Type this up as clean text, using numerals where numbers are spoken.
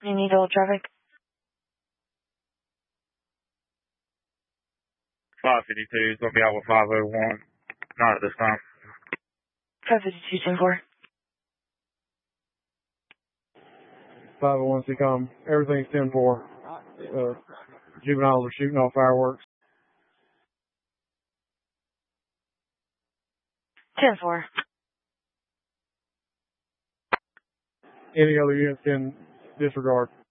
You need all traffic? 552 is going to be out with 501. Not at this time. 552, 10-4. 501 CCOM. Everything's 10-4. Juveniles are shooting off fireworks. 10-4. Any other units can disregard.